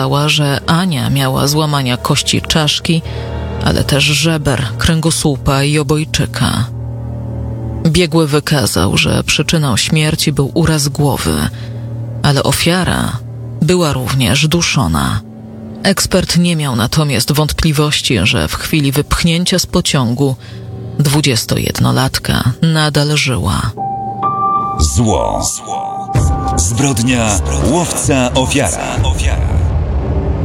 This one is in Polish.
podejrzewała, że Ania miała złamania kości czaszki, ale też żeber, kręgosłupa i obojczyka. Biegły wykazał, że przyczyną śmierci był uraz głowy, ale ofiara była również duszona. Ekspert nie miał natomiast wątpliwości, że w chwili wypchnięcia z pociągu 21-latka nadal żyła. Zło. Zbrodnia łowca ofiara.